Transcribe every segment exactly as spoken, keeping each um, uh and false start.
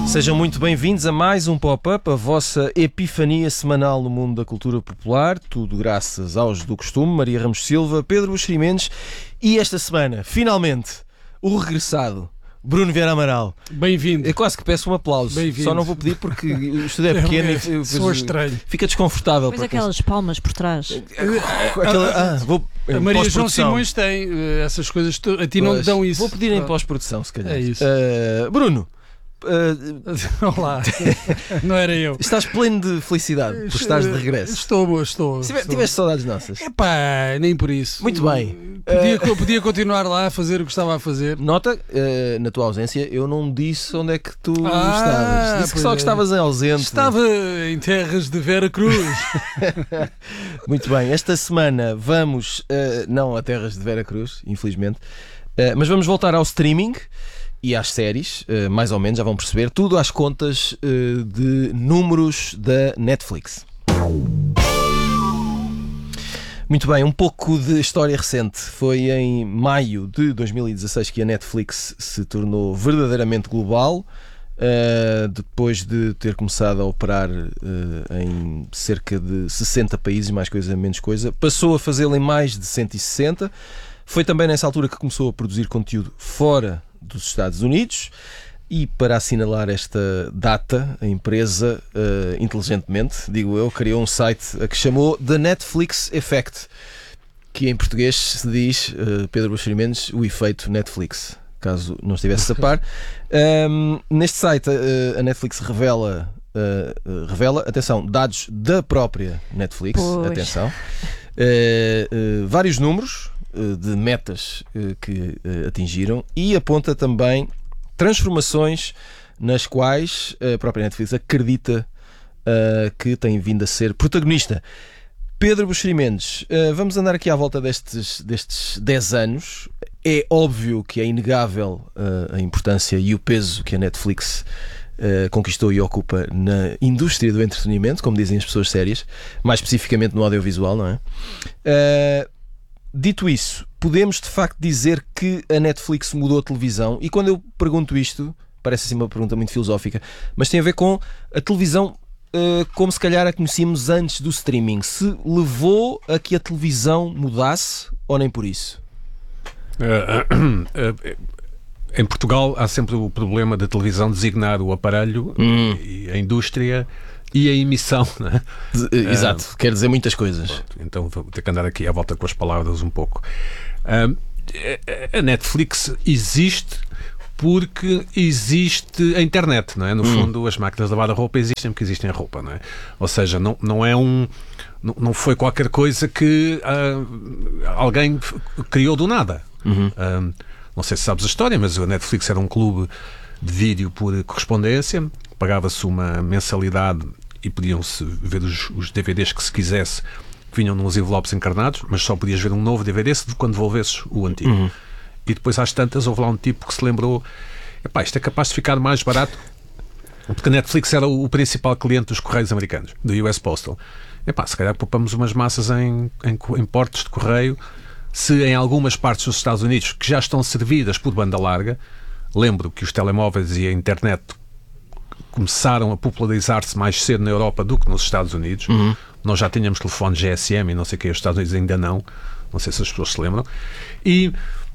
Sejam muito bem-vindos a mais um Pop-Up, a vossa epifania semanal no mundo da cultura popular, tudo graças aos do costume, Maria Ramos Silva, Pedro Buxeri Mendes e esta semana, finalmente, o regressado Bruno Vieira Amaral. Bem-vindo. Eu quase que peço um aplauso. Bem-vindo. Só não vou pedir porque o estúdio é pequeno é, e sou estranho. Fica desconfortável. Depois aquelas palmas por trás. Aquela, ah, vou, a Maria João Simões tem uh, essas coisas, a ti não te dão isso. Vou pedir em pós-produção, se calhar. É isso. Uh, Bruno. Uh, Olá, não era eu. Estás pleno de felicidade por estás de regresso. Estou, estou. Se estou. Tiveste saudades nossas? Epá, nem por isso. Muito bem. Podia, uh, podia continuar lá a fazer o que estava a fazer. Nota, uh, na tua ausência, eu não disse onde é que tu ah, estavas. Disse que só que estavas ausente. Estava em terras de Vera Cruz. Muito bem, esta semana vamos, uh, não a terras de Vera Cruz, infelizmente, uh, mas vamos voltar ao streaming e às séries, uh, mais ou menos, já vão perceber, tudo às contas uh, de números da Netflix. Muito bem, um pouco de história recente. Foi em maio de dois mil e dezasseis que a Netflix se tornou verdadeiramente global, uh, depois de ter começado a operar uh, em cerca de sessenta países, mais coisa, menos coisa. Passou a fazê-lo em mais de cento e sessenta. Foi também nessa altura que começou a produzir conteúdo fora dos Estados Unidos. E para assinalar esta data, a empresa, uh, inteligentemente, digo eu, criou um site a que chamou The Netflix Effect, que em português se diz, uh, Pedro Buxeri Mendes, o efeito Netflix, caso não estivesse a par. Um, neste site, uh, a Netflix revela, uh, revela, atenção, dados da própria Netflix, pois. atenção, uh, uh, vários números uh, de metas uh, que uh, atingiram e aponta também transformações nas quais a própria Netflix acredita uh, que tem vindo a ser protagonista. Pedro Buxeri Mendes, uh, vamos andar aqui à volta destes, destes dez anos. É óbvio que é inegável uh, a importância e o peso que a Netflix uh, conquistou e ocupa na indústria do entretenimento, como dizem as pessoas sérias, mais especificamente no audiovisual, não é? Uh, Dito isso, podemos de facto dizer que a Netflix mudou a televisão? E quando eu pergunto isto, parece assim uma pergunta muito filosófica, mas tem a ver com a televisão uh, como se calhar a conhecíamos antes do streaming. Se levou a que a televisão mudasse ou nem por isso? Uh, uh, uh, em Portugal há sempre o problema da televisão designar o aparelho hum. e a indústria e a emissão, não é? Exato, uh, quer dizer muitas coisas. Pronto, então vou ter que andar aqui à volta com as palavras um pouco. Uh, a Netflix existe porque existe a internet, não é? No hum. fundo, as máquinas de lavar a roupa existem porque existem a roupa, não é? Ou seja, não, não é um... Não, não foi qualquer coisa que uh, alguém criou do nada. Uhum. Uh, não sei se sabes a história, mas a Netflix era um clube de vídeo por correspondência. Pagava-se uma mensalidade e podiam-se ver os, os D V Ds que se quisesse, que vinham nos envelopes encarnados, mas só podias ver um novo D V D se quando devolvesses o antigo. Uhum. E depois, às tantas, houve lá um tipo que se lembrou: epá, isto é capaz de ficar mais barato, porque a Netflix era o, o principal cliente dos Correios americanos, do U S Postal. Epá, se calhar poupamos umas massas em, em, em portos de correio, se em algumas partes dos Estados Unidos, que já estão servidas por banda larga, lembro que os telemóveis e a internet começaram a popularizar-se mais cedo na Europa do que nos Estados Unidos. Uhum. Nós já tínhamos telefones G S M e não sei o que, os Estados Unidos ainda não. Não sei se as pessoas se lembram. E,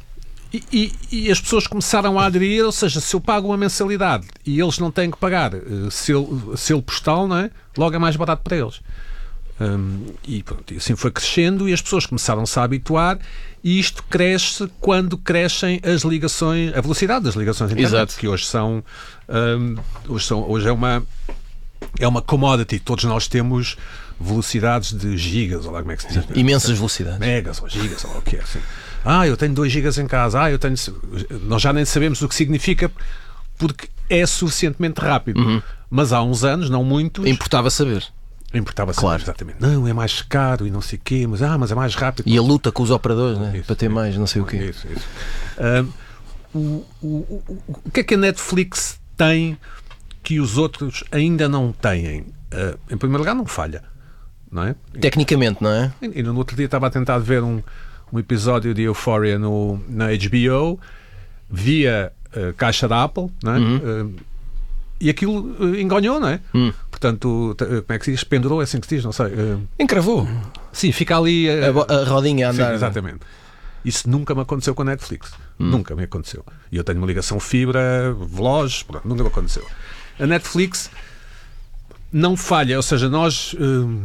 e, e as pessoas começaram a aderir, ou seja, se eu pago uma mensalidade e eles não têm que pagar uh, selo, selo postal, não é? Logo é mais barato para eles. Um, e pronto, e assim foi crescendo e as pessoas começaram-se a habituar, e isto cresce quando crescem as ligações, a velocidade das ligações internet. Exato. Que hoje são, um, hoje são hoje é uma é uma commodity. Todos nós temos velocidades de gigas, ou lá como é que se diz? Imensas velocidades, megas ou gigas, ou o que é assim. Ah, eu tenho dois gigas em casa. Ah, eu tenho. Nós já nem sabemos o que significa porque é suficientemente rápido. Uhum. Mas há uns anos, não muitos, importava saber. Importava saber, claro. Exatamente. Não, é mais caro e não sei o quê, mas, ah, mas é mais rápido. E a luta com os operadores, né? Isso, para ter isso, mais não sei o quê. Isso, isso. Um, o, o, o, o que é que a Netflix tem que os outros ainda não têm? Uh, em primeiro lugar, não falha. Não é? Tecnicamente, não é? E, e no outro dia estava a tentar ver um, um episódio de Euphoria no, na H B O via uh, caixa da Apple, não é? Uhum. Uh, e aquilo uh, enganhou, não é? Hum. Portanto, t- como é que se diz? Pendurou, é assim que se diz, não sei. Uh, Encravou. sim, fica ali... Uh, A, bo- a rodinha a sim, andar. exatamente. Isso nunca me aconteceu com a Netflix. Hum. Nunca me aconteceu. E eu tenho uma ligação fibra, veloz, pronto, nunca me aconteceu. A Netflix não falha, ou seja, nós... Uh,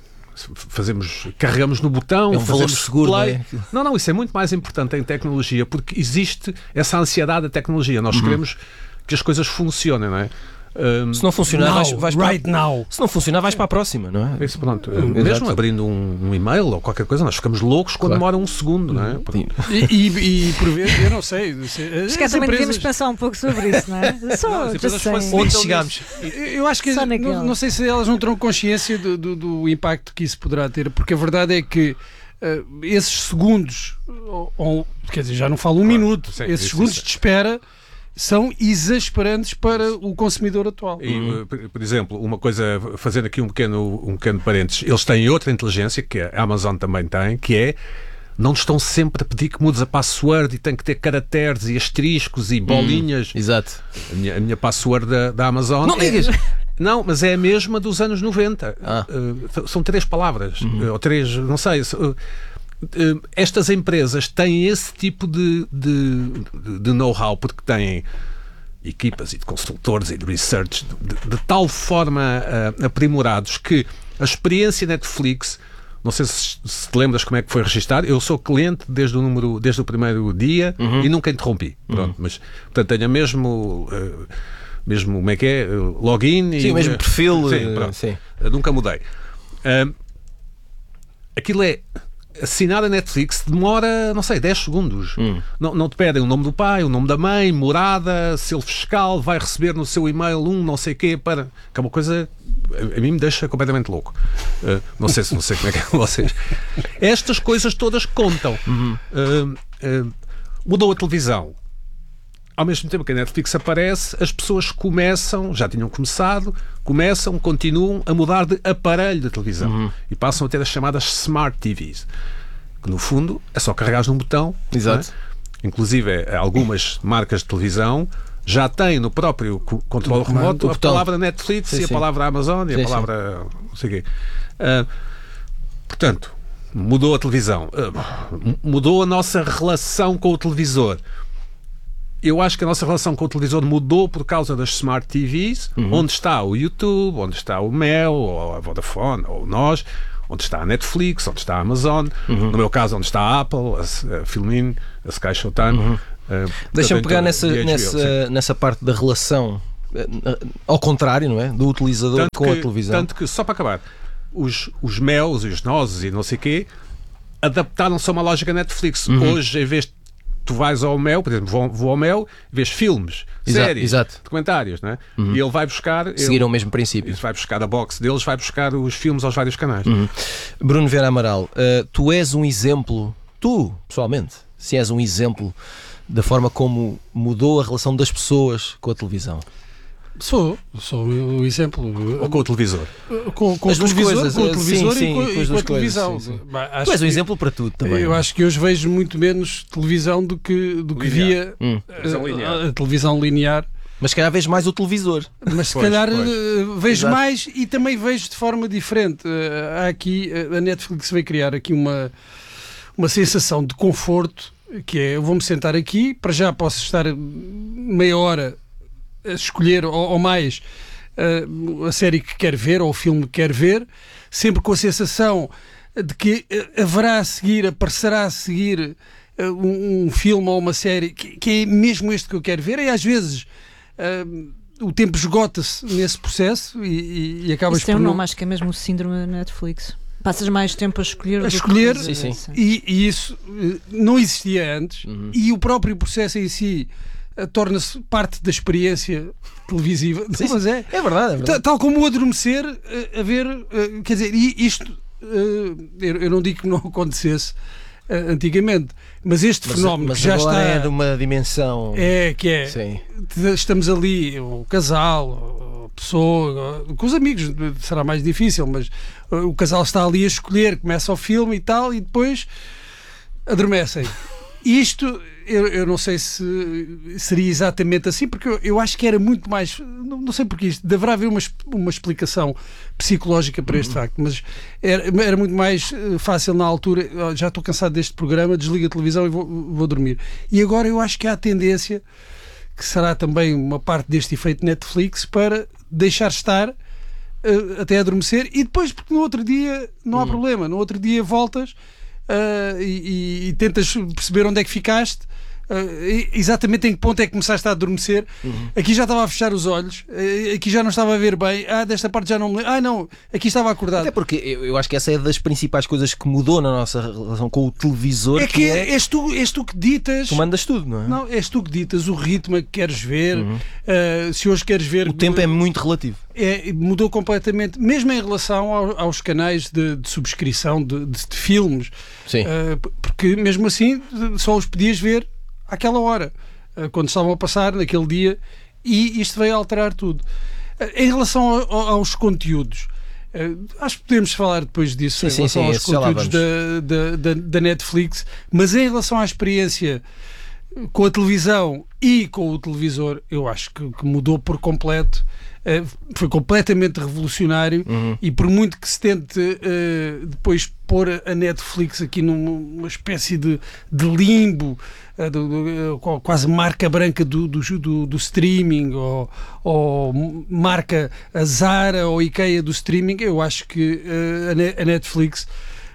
fazemos, carregamos no botão, É um valor fazemos seguro, play. não é? Não, não, isso é muito mais importante em tecnologia, porque existe essa ansiedade da tecnologia. Nós Uhum. queremos que as coisas funcionem, não é? Um, Se não funcionar, Now, vais, vais para, right now. se não funcionar, vais para a próxima, não é? isso, pronto, Exato. mesmo abrindo um, um e-mail ou qualquer coisa, nós ficamos loucos quando Claro. demora um segundo, não é? Sim. E, e, e por vezes, eu não sei. se- Acho que as também devíamos empresas- pensar um pouco sobre isso, não é? Só, Não, as just empresas saying. facilitam Onde isso. chegámos? Eu acho que Só naquela. não, não sei se elas não terão consciência do, do, do impacto que isso poderá ter, porque a verdade é que eh, esses segundos, ou, ou, quer dizer, já não falo um Claro, minuto, sim, esses isso, segundos isso. de espera são exasperantes para o consumidor atual. E, uh, por, por exemplo, uma coisa, fazendo aqui um pequeno, um pequeno parênteses, eles têm outra inteligência, que a Amazon também tem, que é, não estão sempre a pedir que mudes a password e tem que ter caracteres e asteriscos e bolinhas. Exato. A minha, a minha password da, da Amazon... Não é- digas! Não, mas é a mesma dos anos noventa. Ah. Uh, são três palavras, uh, ou três, não sei... uh, Uh, estas empresas têm esse tipo de, de, de- de know-how porque têm equipas e de consultores e de research de, de- de tal forma uh, aprimorados que a experiência Netflix, não sei se, se te lembras como é que foi registado, eu sou cliente desde o, número, desde o primeiro dia e nunca interrompi. Pronto, mas portanto tenho a mesmo, uh, mesmo como é que é, uh, login Sim, e o mesmo perfil. Sim, eh, pronto. sim. Uh, nunca mudei. Uh, aquilo é assinar a Netflix demora, não sei, dez segundos. Hum. Não, não te pedem o nome do pai, o nome da mãe, morada, selo fiscal, vai receber no seu e-mail um não sei quê para... Que é uma coisa... A, a mim me deixa completamente louco. Uh, não sei se não sei como é que é com vocês. Estas coisas todas contam. Uhum. Uh, uh, mudou a televisão. Ao mesmo tempo que a Netflix aparece, as pessoas começam, já tinham começado, começam, continuam a mudar de aparelho de televisão Uhum. e passam a ter as chamadas Smart T Vs, que no fundo é só carregares num botão. Exato. não é? Inclusive eh, algumas marcas de televisão já têm no próprio co- controle No comando, remoto o a botão. palavra Netflix Sim, e a sim. palavra Amazon e Sim, a sim. palavra não sei o quê. Ah, portanto, mudou a televisão, ah, m- mudou a nossa relação com o televisor. Eu acho que a nossa relação com o televisor mudou por causa das Smart T Vs, onde está o YouTube, onde está o Mel, ou a Vodafone, ou nós, onde está a Netflix, onde está a Amazon, no meu caso, onde está a Apple, a, a Filmin, a Sky Showtime. Uh, Deixa-me portanto, pegar a nessa, H B O, sim. nessa, nessa parte da relação, eh, ao contrário, não é? Do utilizador Tanto com que, a televisão. Tanto que, só para acabar, os, os Mels e os Nozes e não sei o quê adaptaram-se a uma lógica Netflix. Uhum. Hoje, em vez de tu vais ao Mel, por exemplo, vou, vou ao Mel, vês filmes, Exato, séries, exato. documentários, não é? E ele vai buscar... Seguiram o ele, mesmo princípio. ele vai buscar a box deles, vai buscar os filmes aos vários canais. Uhum. Bruno Vera Amaral, eh, tu és um exemplo, tu, pessoalmente, se és um exemplo da forma como mudou a relação das pessoas com a televisão. Sou, sou o exemplo. Ou com o televisor. Com, com As o duas televisor, coisas, com o eh, televisor sim, sim, e com, com as e com a duas coisas, televisão. sim, sim. Bah, acho Tu és um que- exemplo para tudo também. Eu acho que hoje vejo muito menos televisão do que, do que Linear. via Hum. a, Televisão linear. a- a televisão linear. Mas se calhar vês mais o televisor. Mas se Pois, calhar pois. eh, vejo Exato. mais e também vejo de forma diferente. Eh, há aqui, eh, a Netflix veio criar aqui uma, uma sensação de conforto, que é, eu vou-me sentar aqui, para já posso estar meia hora a escolher ou, ou mais eh, a série que quer ver ou o filme que quer ver, sempre com a sensação de que eh, haverá a seguir, aparecerá a seguir eh, um, um filme ou uma série que, que é mesmo este que eu quero ver, e às vezes Uh, o tempo esgota-se nesse processo e, e, e acabas Isso tem por um não... nome, acho que é mesmo o síndrome Netflix. Passas mais tempo a escolher A do que escolher, fazer, sim, sim. sim. E, e isso uh, não existia antes, Uhum. e o próprio processo em si uh, torna-se parte da experiência televisiva. Sim, Não, mas é, É verdade, é Ta- verdade. tal como o adormecer, uh, a ver, uh, quer dizer, e isto uh, eu, eu não digo que não acontecesse uh, antigamente, mas este Mas, fenómeno mas que já agora está é de uma dimensão. é que é Sim. estamos ali, o casal, a pessoa, com os amigos será mais difícil, mas o casal está ali a escolher, começa o filme e tal, e depois adormecem. isto, eu, eu não sei se seria exatamente assim, porque eu, eu acho que era muito mais, não, não sei porque isto, deverá haver uma, uma explicação psicológica para este uhum. facto, mas era, era muito mais fácil na altura, já estou cansado deste programa, desligo a televisão e vou, vou dormir. E agora eu acho que há a tendência, que será também uma parte deste efeito Netflix, para deixar estar uh, até adormecer, e depois, porque no outro dia não há uhum. problema, no outro dia voltas Uh, e, e, e tentas perceber onde é que ficaste, uh, exatamente em que ponto é que começaste a adormecer. Uhum. Aqui já estava a fechar os olhos, uh, aqui já não estava a ver bem, ah, desta parte já não me lembro, ah, não, aqui estava acordado. Até porque eu, eu acho que essa é das principais coisas que mudou na nossa relação com o televisor. É que, que é... és, tu, és tu que ditas. Tu mandas tudo, não é? Não, és tu que ditas o ritmo que queres ver, uhum. uh, se hoje queres ver. O tempo é muito relativo. É, mudou completamente, mesmo em relação ao, aos canais de, de subscrição de, de, de filmes. Sim. Uh, porque mesmo assim só os podias ver àquela hora, uh, quando estavam a passar naquele dia, e isto veio alterar tudo. Uh, em relação ao, ao, aos conteúdos, uh, acho que podemos falar depois disso, sim, em sim, relação sim, aos conteúdos da, da, da, da Netflix, mas em relação à experiência com a televisão e com o televisor, eu acho que, que mudou por completo. Uh, foi completamente revolucionário. Uhum. E por muito que se tente uh, depois pôr a Netflix aqui numa espécie de, de limbo, uh, do, do, uh, quase marca branca do, do, do, do streaming, ou, ou marca a Zara ou IKEA do streaming, eu acho que uh, a, ne- a Netflix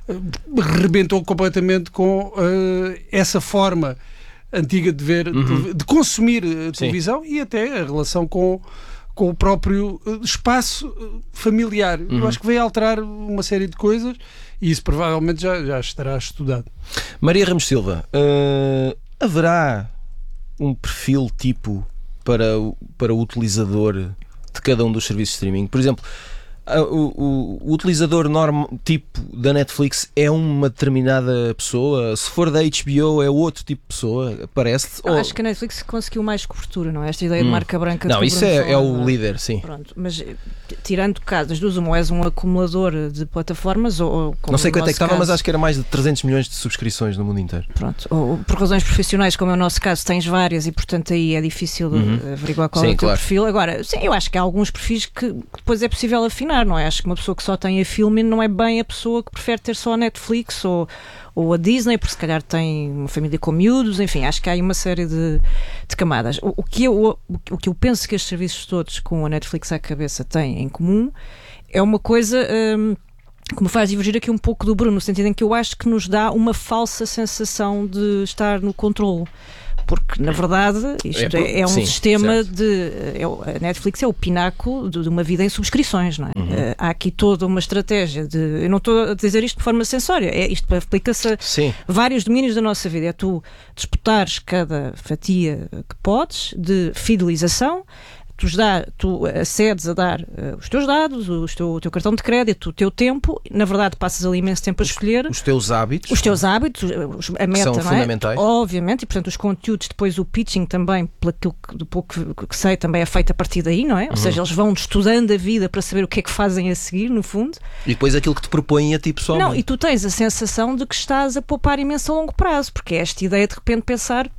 uh, rebentou completamente com uh, essa forma antiga de ver, uhum. de consumir a televisão. Sim. E até a relação com com o próprio espaço familiar. Uhum. Eu acho que veio alterar uma série de coisas, e isso provavelmente já, já estará estudado. Maria Ramos Silva, uh, haverá um perfil tipo para o, para o utilizador de cada um dos serviços de streaming? Por exemplo, uh, o, o, o utilizador normal, tipo da Netflix, é uma determinada pessoa? Se for da H B O, é outro tipo de pessoa? Parece? Ou... Acho que a Netflix conseguiu mais cobertura, não é? Esta ideia hum. de marca branca. Não, isso é, é o líder, sim. Pronto, mas tirando caso das duas, ou és um acumulador de plataformas, ou, ou não sei quanto é que estava, caso... mas acho que era mais de trezentos milhões de subscrições no mundo inteiro. Pronto, ou por razões profissionais, como é o nosso caso, tens várias, e portanto aí é difícil uhum. averiguar qual sim, é o teu claro. perfil. Agora, sim, eu acho que há alguns perfis que depois é possível afinar, não é? Acho que uma pessoa que só tem a Filmin não é bem a pessoa que prefere ter só a Netflix ou, ou a Disney, porque se calhar tem uma família com miúdos, enfim, acho que há aí uma série de, de camadas. O, o, que eu, o, o que eu penso que estes serviços todos com a Netflix à cabeça têm em comum é uma coisa hum, que me faz divergir aqui um pouco do Bruno, no sentido em que eu acho que nos dá uma falsa sensação de estar no controle. Porque, na verdade, isto é, é, é um sim, sistema certo. de... É, a Netflix é o pináculo de, de uma vida em subscrições, não é? Uhum. Uh, há aqui toda uma estratégia de... Eu não estou a dizer isto de forma sensória, é, isto aplica-se a sim. vários domínios da nossa vida. É tu disputares cada fatia que podes de fidelização, tu, dá, tu acedes a dar uh, os teus dados, o teu, o teu cartão de crédito, o teu tempo, na verdade passas ali imenso tempo a escolher. Os, os teus hábitos. Os teus hábitos, os, a meta, são não é? fundamentais. Obviamente, e portanto os conteúdos, depois o pitching também, pelo que, do pouco que, que sei, também é feito a partir daí, não é? Ou uhum. seja, eles vão estudando a vida para saber o que é que fazem a seguir, no fundo. E depois aquilo que te propõem a ti pessoalmente. Não, e tu tens a sensação de que estás a poupar imenso a longo prazo, porque é esta ideia de repente pensar...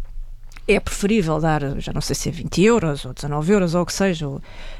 É preferível dar, já não sei se é vinte euros ou dezanove euros ou o que seja, ou,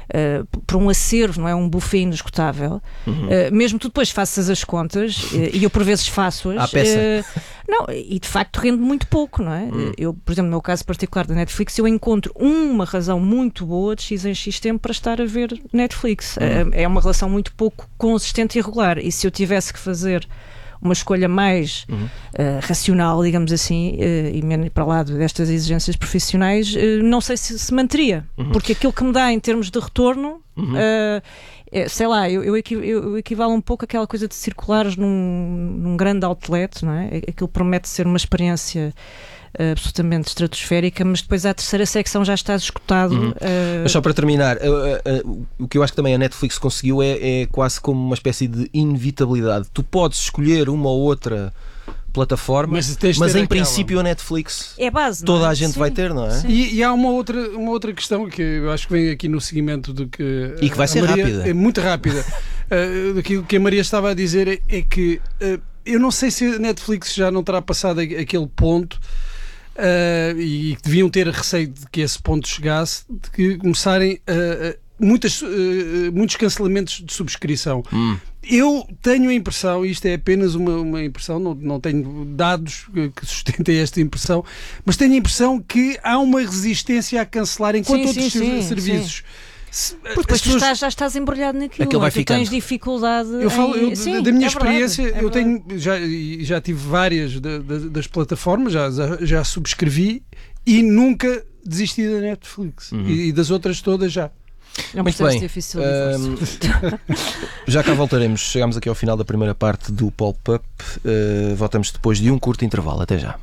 uh, por um acervo, não é? Um buffet inesgotável. Uhum. Uh, mesmo tu depois faças as contas, uh, e eu por vezes faço-as. À peça. Uh, não, e de facto rende muito pouco, não é? Uhum. Eu, por exemplo, no meu caso particular da Netflix, eu encontro uma razão muito boa de X em X tempo para estar a ver Netflix. Uhum. Uh, é uma relação muito pouco consistente e regular. E se eu tivesse que fazer uma escolha mais uhum. uh, racional, digamos assim, uh, e menos para lá destas exigências profissionais, uh, não sei se se manteria, uhum. porque aquilo que me dá em termos de retorno, uhum. uh, é, sei lá, eu, eu, equi, eu equivalo um pouco àquela coisa de circulares num, num grande outlet, não é? Aquilo promete ser uma experiência absolutamente estratosférica, mas depois à terceira secção já está esgotado. Uhum. Uh... Mas só para terminar, uh, uh, uh, o que eu acho que também a Netflix conseguiu é, é quase como uma espécie de inevitabilidade. Tu podes escolher uma ou outra plataforma, mas, mas em aquela. princípio a Netflix é base, toda é? a gente Sim, vai ter, não é? E, e há uma outra, uma outra questão que eu acho que vem aqui no seguimento do que e que vai ser Maria, rápida. É muito rápida. uh, daquilo que a Maria estava a dizer é, é que uh, eu não sei se a Netflix já não terá passado aquele ponto uh, e que deviam ter receio de que esse ponto chegasse, de que começarem a. Uh, Muitas, uh, muitos cancelamentos de subscrição. Hum. Eu tenho a impressão, e isto é apenas uma, uma impressão, não, não tenho dados que sustentem esta impressão, mas tenho a impressão que há uma resistência a cancelar enquanto sim, outros sim, serviços. Sim. Porque depois pessoas... tu estás, já estás embrulhado naquilo, Aquilo vai tu tens dificuldade. Eu falo, em... eu, sim, da minha é experiência, verdade, é eu tenho já, já tive várias da, da, das plataformas, já, já subscrevi e nunca desisti da Netflix uhum. e, e das outras todas já. É muito bem. Difícil um, já cá voltaremos. Chegamos aqui ao final da primeira parte do Pulp-Up. Uh, voltamos depois de um curto intervalo. Até já.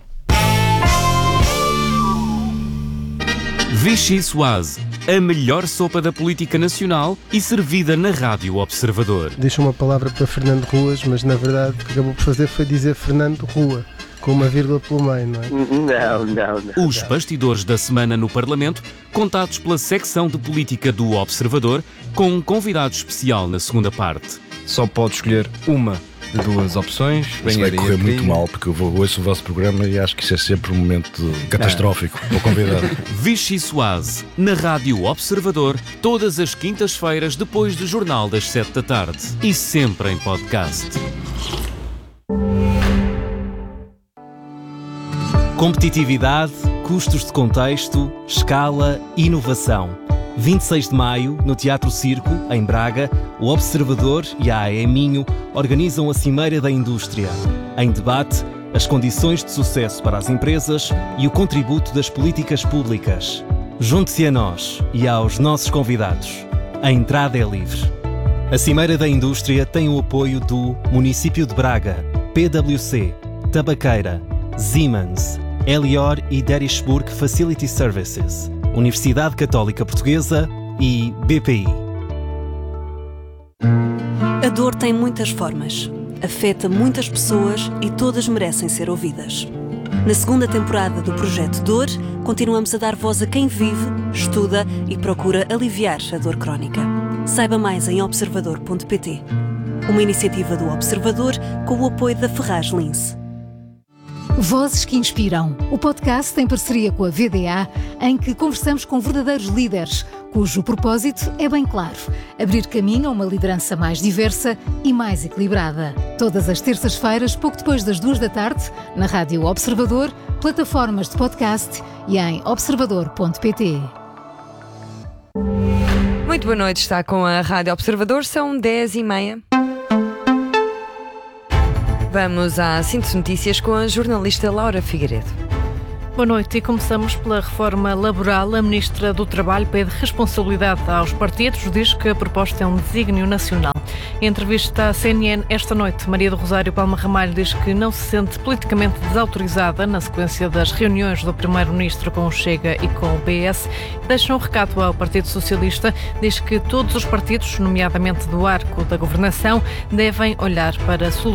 Vichy Soase, a melhor sopa da política nacional e servida na Rádio Observador. Deixa uma palavra para Fernando Ruas, mas na verdade o que acabou por fazer foi dizer Fernando Rua, com uma vírgula pelo meio, não é? Não, não, não. Os bastidores da semana no Parlamento, contados pela secção de política do Observador, com um convidado especial na segunda parte. Só pode escolher uma de duas opções. Isso vai correr muito mal, porque eu vou, ouço o vosso programa e acho que isso é sempre um momento catastrófico para o convidado. Vichy Soase, na Rádio Observador, todas as quintas-feiras depois do Jornal das sete da tarde. E sempre em podcast. Competitividade, custos de contexto, escala, inovação. vinte e seis de maio, no Teatro Circo, em Braga, o Observador e a A E Minho organizam a Cimeira da Indústria. Em debate, as condições de sucesso para as empresas e o contributo das políticas públicas. Junte-se a nós e aos nossos convidados. A entrada é livre. A Cimeira da Indústria tem o apoio do Município de Braga, P W C, Tabaqueira, Siemens, Elior e Derishburg Facility Services, Universidade Católica Portuguesa e B P I. A dor tem muitas formas, afeta muitas pessoas e todas merecem ser ouvidas. Na segunda temporada do Projeto Dor, continuamos a dar voz a quem vive, estuda e procura aliviar a dor crónica. Saiba mais em observador ponto pt. Uma iniciativa do Observador com o apoio da Ferraz Lince. Vozes que Inspiram, o podcast em parceria com a V D A, em que conversamos com verdadeiros líderes, cujo propósito é bem claro: abrir caminho a uma liderança mais diversa e mais equilibrada. Todas as terças-feiras, pouco depois das duas da tarde, na Rádio Observador, plataformas de podcast e em observador ponto pt. Muito boa noite, está com a Rádio Observador, são dez e meia. Vamos à síntese de notícias com a jornalista Laura Figueiredo. Boa noite e começamos pela reforma laboral. A Ministra do Trabalho pede responsabilidade aos partidos, diz que a proposta é um desígnio nacional. Em entrevista à C N N esta noite, Maria do Rosário Palma Ramalho diz que não se sente politicamente desautorizada na sequência das reuniões do Primeiro-Ministro com o Chega e com o P S. Deixa um recado ao Partido Socialista, diz que todos os partidos, nomeadamente do arco da governação, devem olhar para soluções